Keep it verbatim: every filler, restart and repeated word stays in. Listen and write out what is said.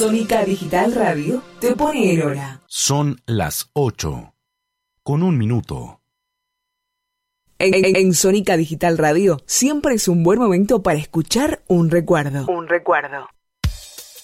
Sónica Digital Radio te pone en hora. Son las ocho, con un minuto. En, en, en Sónica Digital Radio siempre es un buen momento para escuchar un recuerdo. Un recuerdo.